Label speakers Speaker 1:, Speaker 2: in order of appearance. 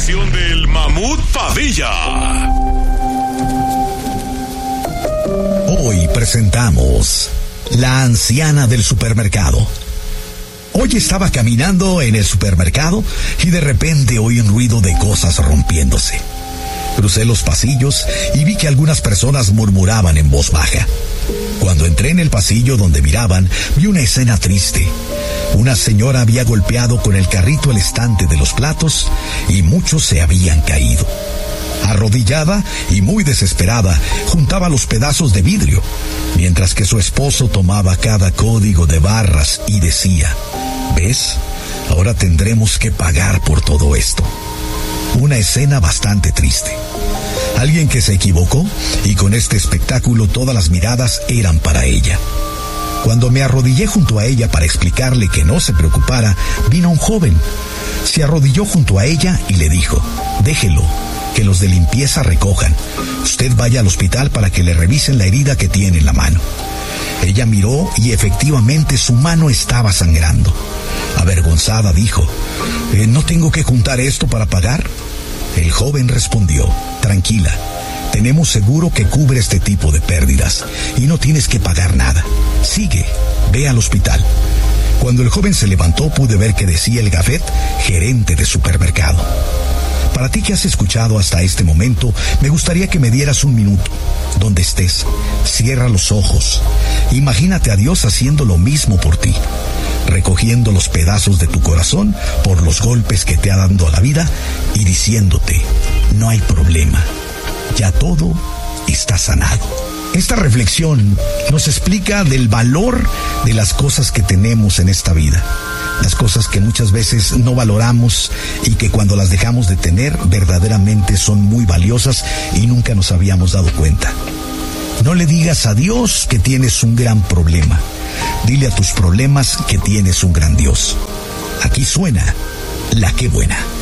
Speaker 1: sección del Mamut Padilla.
Speaker 2: Hoy presentamos La anciana del supermercado. Hoy estaba caminando en el supermercado y de repente oí un ruido de cosas rompiéndose. Crucé los pasillos y vi que algunas personas murmuraban en voz baja. Cuando entré en el pasillo donde miraban, vi una escena triste. Una señora había golpeado con el carrito el estante de los platos y muchos se habían caído. Arrodillada y muy desesperada, juntaba los pedazos de vidrio, mientras que su esposo tomaba cada código de barras y decía: ¿ves? Ahora tendremos que pagar por todo esto. Una escena bastante triste. Alguien que se equivocó y con este espectáculo todas las miradas eran para ella. Cuando me arrodillé junto a ella para explicarle que no se preocupara, vino un joven. Se arrodilló junto a ella y le dijo: déjelo, que los de limpieza recojan. Usted vaya al hospital para que le revisen la herida que tiene en la mano. Ella miró y efectivamente su mano estaba sangrando. Avergonzada dijo: ¿no tengo que juntar esto para pagar? El joven respondió: tranquila, tenemos seguro que cubre este tipo de pérdidas y no tienes que pagar nada. Sigue, ve al hospital. Cuando el joven se levantó pude ver que decía el gafet gerente de supermercado. Para ti que has escuchado hasta este momento, me gustaría que me dieras un minuto. Donde estés, cierra los ojos. Imagínate a Dios haciendo lo mismo por ti, recogiendo los pedazos de tu corazón por los golpes que te ha dado la vida y diciéndote: no hay problema, ya todo está sanado. Esta reflexión nos explica del valor de las cosas que tenemos en esta vida. Las cosas que muchas veces no valoramos y que cuando las dejamos de tener verdaderamente son muy valiosas y nunca nos habíamos dado cuenta. No le digas a Dios que tienes un gran problema. Dile a tus problemas que tienes un gran Dios. Aquí suena La Qué Buena.